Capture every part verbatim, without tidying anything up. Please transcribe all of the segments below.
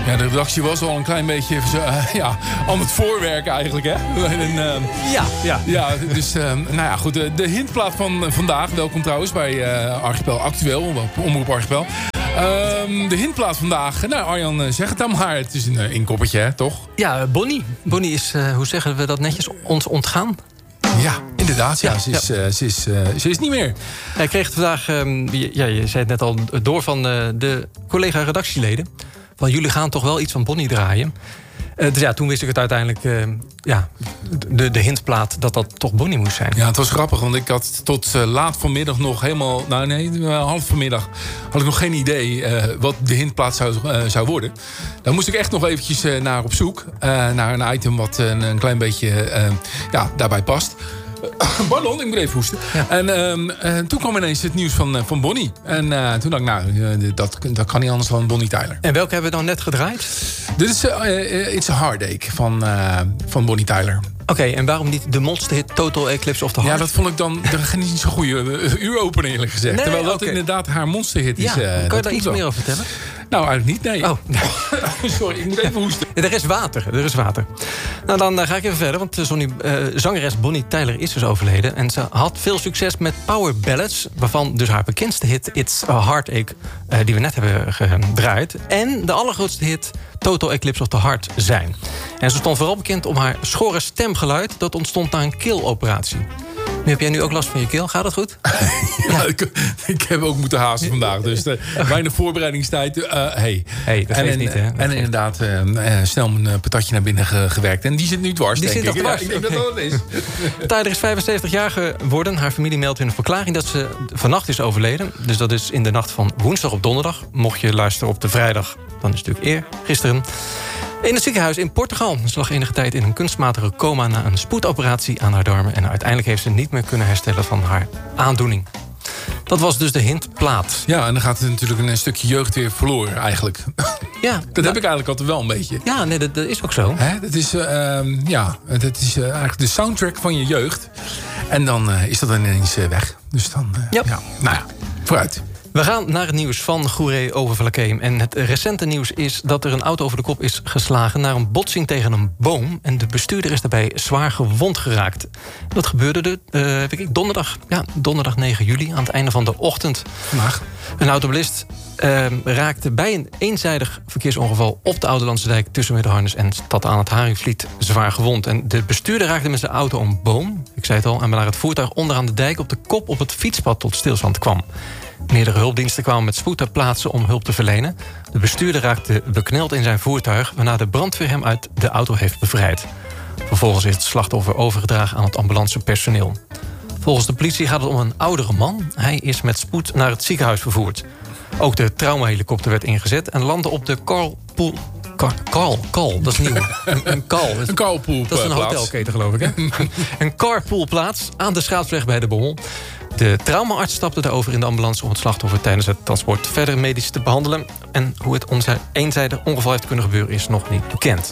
Ja, de redactie was al een klein beetje uh, ja, aan het voorwerken eigenlijk, hè? En, uh, ja, ja. Ja, dus, uh, nou ja, goed. De, de hintplaat van vandaag, welkom trouwens bij uh, Archipel Actueel, Omroep Archipel. Um, de hintplaat vandaag, nou Arjan, uh, zeg het dan maar. Het is een uh, inkoppertje, hè, toch? Ja, Bonnie. Bonnie is, uh, hoe zeggen we dat netjes, ons ontgaan. Ja, inderdaad. Ja, ja, ze, is, ja. Uh, ze, is, uh, ze is niet meer. Hij kreeg het vandaag, um, ja, je zei het net al, door van uh, de collega-redactieleden. Van jullie gaan toch wel iets van Bonnie draaien. Uh, dus ja, toen wist ik het uiteindelijk, uh, ja, de, de hintplaat dat dat toch Bonnie moest zijn. Ja, het was grappig, want ik had tot uh, laat vanmiddag nog helemaal... Nou nee, uh, half vanmiddag had ik nog geen idee uh, wat de hintplaat zou, uh, zou worden. Daar moest ik echt nog eventjes uh, naar op zoek. Uh, naar een item wat uh, een klein beetje uh, ja, daarbij past. Pardon, ik moet even hoesten. Ja. En um, uh, toen kwam ineens het nieuws van, uh, van Bonnie. En uh, toen dacht ik, nou, uh, dat, dat kan niet anders dan Bonnie Tyler. En welke hebben we dan net gedraaid? Dit is uh, uh, It's a Heartache van, uh, van Bonnie Tyler. Oké, okay, en waarom niet de monsterhit Total Eclipse of the Heart? Ja, dat vond ik dan niet zo'n goede uh, uuropener eerlijk gezegd. Nee, Terwijl dat okay. inderdaad haar monsterhit is. Ja, uh, kan je daar iets wel. meer over vertellen? Nou, eigenlijk niet, nee. Oh. Sorry, ik moet even hoesten. Er is water, er is water. Nou, dan uh, ga ik even verder, want uh, zangeres Bonnie Tyler is dus overleden. En ze had veel succes met power ballads, waarvan dus haar bekendste hit It's a Heartache, uh, die we net hebben gedraaid. En de allergrootste hit Total Eclipse of the Heart zijn. En ze stond vooral bekend om haar schorre stemgeluid. Dat ontstond na een keeloperatie. Nu heb jij nu ook last van je keel. Gaat dat goed? ja, ja. Ik, ik heb ook moeten haasten vandaag. Dus uh, weinig voorbereidingstijd. Uh, hey. hey, dat geeft en, niet, hè? Dat en geeft. inderdaad, uh, uh, snel mijn uh, patatje naar binnen ge gewerkt. En die zit nu dwars, die denk zit ik. Dwars. Ja, ik denk okay. dat dat is. Tyler is vijfenzeventig jaar geworden. Haar familie meldt in een verklaring dat ze vannacht is overleden. Dus dat is in de nacht van woensdag op donderdag. Mocht je luisteren op de vrijdag, dan is het natuurlijk eer, gisteren. In het ziekenhuis in Portugal. Ze lag enige tijd in een kunstmatige coma na een spoedoperatie aan haar darmen. En uiteindelijk heeft ze niet meer kunnen herstellen van haar aandoening. Dat was dus de hintplaat. Ja, en dan gaat het natuurlijk een stukje jeugd weer verloren eigenlijk. Ja, dat nou, heb ik eigenlijk altijd wel een beetje. Ja, nee, dat, dat is ook zo. Hè? Dat is, uh, ja, dat is uh, eigenlijk de soundtrack van je jeugd. En dan uh, is dat ineens uh, weg. Dus dan, uh, yep. ja, nou ja, vooruit. We gaan naar het nieuws van Goeree over Vlakeem. En het recente nieuws is dat er een auto over de kop is geslagen na een botsing tegen een boom. En de bestuurder is daarbij zwaar gewond geraakt. Dat gebeurde de, uh, weet ik, donderdag, ja, donderdag negen juli aan het einde van de ochtend. Vandaag. Een automobilist uh, raakte bij een eenzijdig verkeersongeval op de Ouderlandse dijk tussen Middenharnis en stad aan het Haringvliet zwaar gewond. En de bestuurder raakte met zijn auto een boom. Ik zei het al, en waarna het voertuig onderaan de dijk op de kop op het fietspad tot stilstand kwam. Meerdere hulpdiensten kwamen met spoed ter plaatse om hulp te verlenen. De bestuurder raakte bekneld in zijn voertuig, waarna de brandweer hem uit de auto heeft bevrijd. Vervolgens is het slachtoffer overgedragen aan het ambulancepersoneel. Volgens de politie gaat het om een oudere man. Hij is met spoed naar het ziekenhuis vervoerd. Ook de traumahelikopter werd ingezet en landde op de Carlpool. Car, Carl, Carl, dat is nieuw. Een, een Carl. Een carpool. Dat is een hotelketen, geloof ik, hè? Een carpoolplaats aan de Schaatsweg bij de Bommel. De traumaarts stapte daarover in de ambulance om het slachtoffer tijdens het transport verder medisch te behandelen. En hoe het eenzijdig ongeval heeft kunnen gebeuren is nog niet bekend.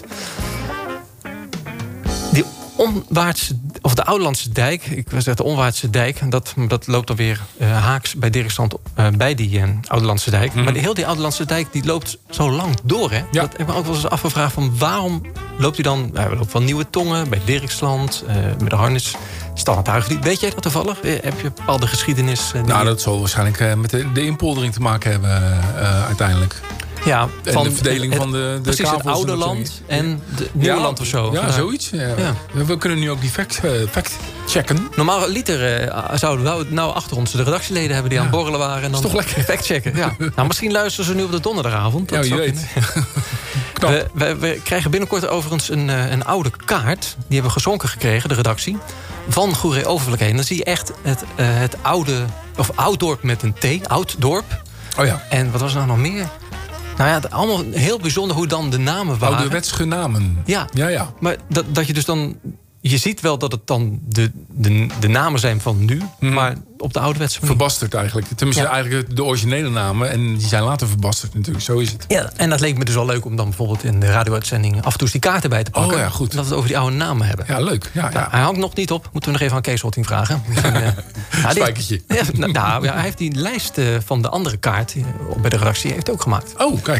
Die onwaartse, of de Ouderlandse dijk, ik zeg de onwaartse dijk, dat, dat loopt dan weer uh, haaks bij Dirkstrand uh, bij die uh, Ouderlandse dijk. Mm-hmm. Maar die, heel die Ouderlandse dijk die loopt zo lang door, hè? Ja. Dat heb ik me ook wel eens afgevraagd van waarom loopt hij dan? Nou, we lopen van Nieuwe Tongen, bij Dirkstrand, uh, met de Harnis. Standaardhuizen. Weet jij dat toevallig? Heb je bepaalde geschiedenis? Uh, nou, dat zal waarschijnlijk uh, met de, de inpoldering te maken hebben uh, uiteindelijk. Ja, van en de verdeling het, van de, de precies kavels. Het oude en land en het nieuwe ja, land of zo. Ja, Vandaar. zoiets. Ja. Ja. We kunnen nu ook die fact, uh, fact checken. Normaal liter uh, zouden we nou achter ons de redactieleden hebben die ja. aan het borrelen waren. En dan is toch lekker. Fact checken. Ja. Nou, misschien luisteren ze nu op de donderdagavond. Dat ja, je weet. we, we, we krijgen binnenkort overigens een, een oude kaart. Die hebben we gezonken gekregen, de redactie. Van Goeree Overvlakkeen. Dan zie je echt het, uh, het oude, of Ouddorp met een T. Ouddorp. Oh ja. En wat was er nou nog meer? Nou ja, allemaal heel bijzonder hoe dan de namen waren. Ouderwetsche namen. Ja, ja, ja. Maar dat, dat je dus dan... Je ziet wel dat het dan de, de, de namen zijn van nu, mm. maar op de ouderwetse manier. Verbasterd eigenlijk. Tenminste, ja. eigenlijk de originele namen. En die zijn later verbasterd natuurlijk. Zo is het. Ja, en dat leek me dus wel leuk om dan bijvoorbeeld in de radio-uitzending af en toe die kaarten bij te pakken. Oh ja, goed. Dat we het over die oude namen hebben. Ja, leuk. Ja, ja. Nou, hij hangt nog niet op. Moeten we nog even aan Kees Hotting vragen. Misschien, uh, ja, Spijkertje. Ja, nou, ja, hij heeft die lijst uh, van de andere kaart uh, bij de redactie heeft ook gemaakt. Oh, kijk.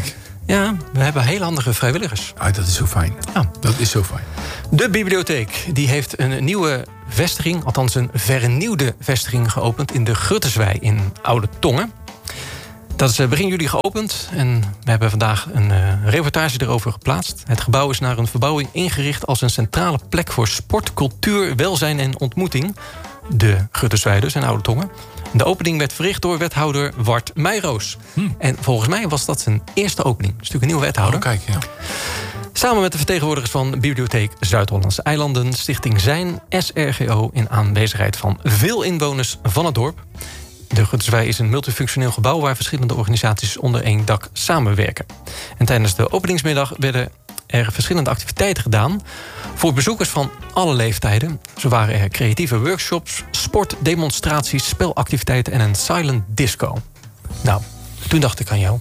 Ja, we hebben heel handige vrijwilligers. Ah, dat is zo fijn. Ja. Dat is zo fijn. De bibliotheek die heeft een nieuwe vestiging, althans een vernieuwde vestiging geopend in de Grutterswei in Oude Tongen. Dat is begin juli geopend en we hebben vandaag een uh, reportage erover geplaatst. Het gebouw is naar een verbouwing ingericht als een centrale plek voor sport, cultuur, welzijn en ontmoeting. De Grutterswei dus in Oude Tongen. De opening werd verricht door wethouder Wart Meijroos. Hm. En volgens mij was dat zijn eerste opening. Dat is natuurlijk een nieuwe wethouder. Oh, kijk, ja. Samen met de vertegenwoordigers van Bibliotheek Zuid-Hollandse Eilanden, Stichting Zijn, S R G O... in aanwezigheid van veel inwoners van het dorp. De Grutterswei is een multifunctioneel gebouw waar verschillende organisaties onder één dak samenwerken. En tijdens de openingsmiddag werden er verschillende activiteiten gedaan voor bezoekers van alle leeftijden. Zo waren er creatieve workshops, sport, demonstraties, spelactiviteiten en een silent disco. Nou, toen dacht ik aan jou.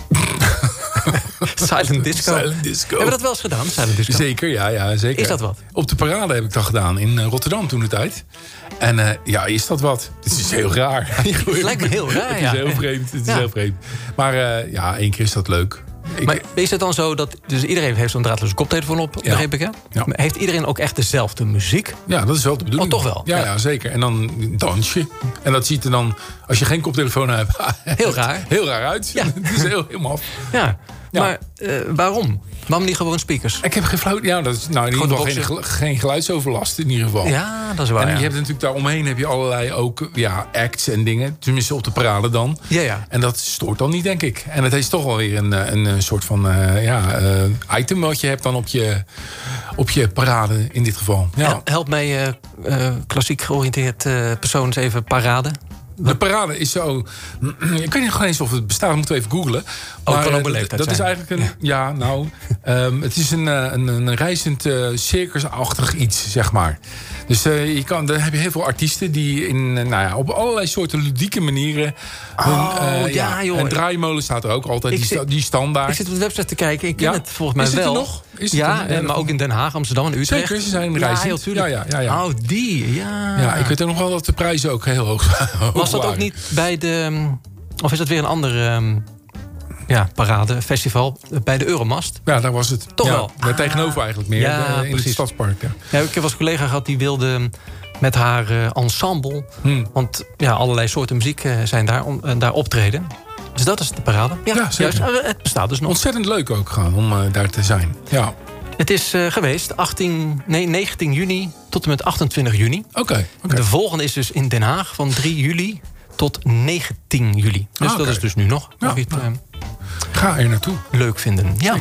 Silent disco. Silent disco. Hebben we dat wel eens gedaan, silent disco? Zeker, ja, ja, zeker. Is dat wat? Op de parade heb ik dat gedaan in uh, Rotterdam toen de tijd. En uh, ja, is dat wat? Het is heel raar. Het lijkt me heel raar, Het is ja. heel vreemd. Het is Ja. heel vreemd. Maar uh, ja, één keer is dat leuk. Ik, Maar is het dan zo dat... Dus iedereen heeft zo'n draadloze koptelefoon op, Ja. begreep ik, hè? Ja. Maar heeft iedereen ook echt dezelfde muziek? ja, dat is wel de bedoeling. Oh, toch wel? Ja, Ja. ja. zeker. En dan dans je. En dat ziet er dan, als je geen koptelefoon hebt... Heel raar. Heel raar uit. Ja. Het is heel, heel maf. Ja. Ja. Maar uh, waarom? Waarom niet gewoon speakers? Ik heb geen flauw... Ja, dat is nou in ieder Gewoon geval de geen, gel- geen geluidsoverlast in ieder geval. Ja, dat is waar. En je ja. hebt natuurlijk daaromheen heb je allerlei ook ja, acts en dingen. Tenminste op de parade dan. Ja, ja. En dat stoort dan niet, denk ik. En het is toch wel weer een, een, een soort van uh, ja, uh, item wat je hebt dan op je, op je parade in dit geval. Ja. Hel- Help mij, uh, uh, klassiek georiënteerd uh, persoon eens even parade. De parade is zo... Ik weet niet eens of het bestaat, moeten we even googlen. Oh, het kan ook uh, een leeftijd dat is zijn. eigenlijk een... Ja, ja nou... Um, het is een, een, een reizend uh, circusachtig iets, zeg maar. Dus uh, je kan, dan heb je heel veel artiesten die in, uh, nou ja, op allerlei soorten ludieke manieren... Hun, Oh, uh, ja, ja, joh. een draaimolen staat er ook altijd, Ik die, zit- sta- die standaard. Ik zit op de website te kijken. Ik ken Ja? het volgens mij Is het er wel. nog? Is het ja, er- eh, maar ook in Den Haag, Amsterdam en Utrecht. Zeker, ze zijn Ja, reizend. heel tuurlijk. Ja, ja, ja, ja. Oh, die. Ja. Ja, ik weet ook nog wel dat de prijzen ook heel hoog, hoog Was dat ook waren. niet bij de... um, Of is dat weer een andere um, ja, parade, festival, bij de Euromast? Ja, daar was het. Toch ja, wel? Daar Ah. tegenover eigenlijk meer, Ja, uh, in het precies. stadspark. Ja. Ja, ik heb wel eens een collega gehad die wilde um, met haar uh, ensemble... Hmm. Want ja, allerlei soorten muziek uh, zijn daar, om, uh, daar optreden. Dus dat is de parade. Ja, Ja, zeker. juist. Uh, het bestaat dus nog. Ontzettend leuk ook gewoon om uh, daar te zijn. Ja, Het is uh, geweest achttien, nee, negentien juni tot en met achtentwintig juni. oké. Okay, okay. De volgende is dus in Den Haag van drie juli tot negentien juli. Dus Ah, dat oké. is dus nu nog. Ja, Mag je het ja. uh, Ga er naartoe. leuk vinden. Ja.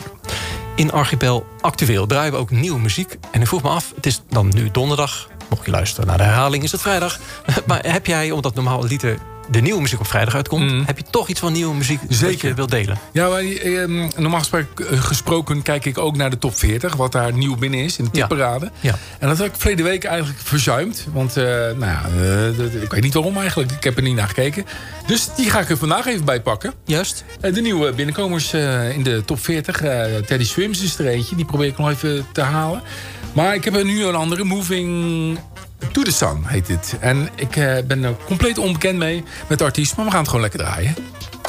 In Archipel Actueel draaien we ook nieuwe muziek. En ik vroeg me af, het is dan nu donderdag. Mocht je luisteren naar de herhaling, is het vrijdag. Maar heb jij, omdat normaal liter de nieuwe muziek op vrijdag uitkomt... Mm. heb je toch iets van nieuwe muziek dat Zeker. je wilt delen? Ja, maar, eh, normaal gesproken, uh, gesproken kijk ik ook naar de top veertig. Wat daar nieuw binnen is in de Ja. tipparade. Ja. En dat heb ik verleden week eigenlijk verzuimd. Want uh, nou ja, uh, dat- ik weet niet waarom eigenlijk. Ik heb er niet naar gekeken. Dus die ga ik er vandaag even bij pakken. Juist. Uh, de nieuwe binnenkomers uh, in de top veertig. Uh, Teddy Swims is er eentje. Die probeer ik nog even te halen. Maar ik heb er nu een andere. Moving to the Sun heet dit. En ik uh, ben er compleet onbekend mee met de artiest. Maar we gaan het gewoon lekker draaien.